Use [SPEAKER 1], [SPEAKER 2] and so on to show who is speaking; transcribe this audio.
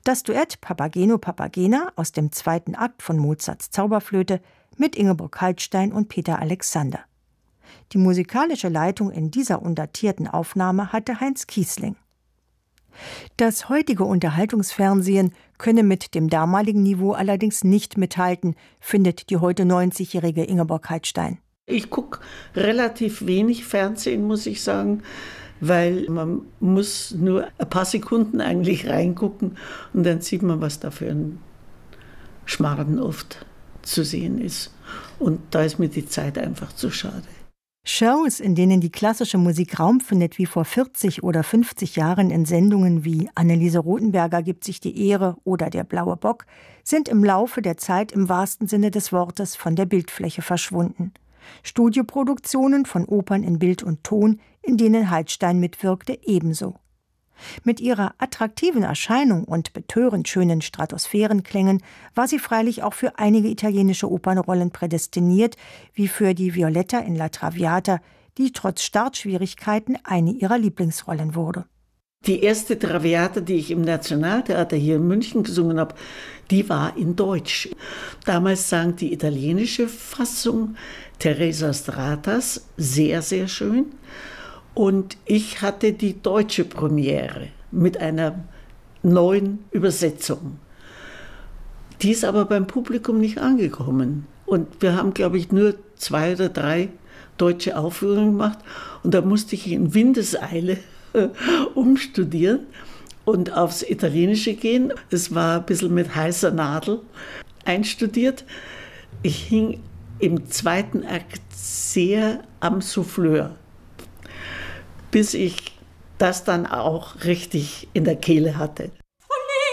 [SPEAKER 1] Das Duett Papageno Papagena aus dem 2. Akt von Mozarts Zauberflöte mit Ingeborg Kaltstein und Peter Alexander. Die musikalische Leitung in dieser undatierten Aufnahme hatte Heinz Kiesling. Das heutige Unterhaltungsfernsehen könne mit dem damaligen Niveau allerdings nicht mithalten, findet die heute 90-jährige Ingeborg Kaltstein.
[SPEAKER 2] Ich gucke relativ wenig Fernsehen, muss ich sagen, weil man muss nur ein paar Sekunden eigentlich reingucken und dann sieht man, was da für ein Schmarrn oft zu sehen ist. Und da ist mir die Zeit einfach zu schade.
[SPEAKER 1] Shows, in denen die klassische Musik Raum findet, wie vor 40 oder 50 Jahren in Sendungen wie Anneliese Rothenberger gibt sich die Ehre oder Der blaue Bock, sind im Laufe der Zeit im wahrsten Sinne des Wortes von der Bildfläche verschwunden. Studioproduktionen von Opern in Bild und Ton, in denen Kaltstein mitwirkte, ebenso. Mit ihrer attraktiven Erscheinung und betörend schönen Stratosphärenklängen war sie freilich auch für einige italienische Opernrollen prädestiniert, wie für die Violetta in La Traviata, die trotz Startschwierigkeiten eine ihrer Lieblingsrollen wurde.
[SPEAKER 2] Die erste Traviata, die ich im Nationaltheater hier in München gesungen habe, die war in Deutsch. Damals sang die italienische Fassung Teresa Stratas, sehr, sehr schön. Und ich hatte die deutsche Premiere mit einer neuen Übersetzung. Die ist aber beim Publikum nicht angekommen. Und wir haben, glaube ich, nur 2 oder 3 deutsche Aufführungen gemacht. Und da musste ich in Windeseile umstudieren und aufs Italienische gehen. Es war ein bisschen mit heißer Nadel einstudiert. Ich hing im 2. Akt sehr am Souffleur, bis ich das dann auch richtig in der Kehle hatte.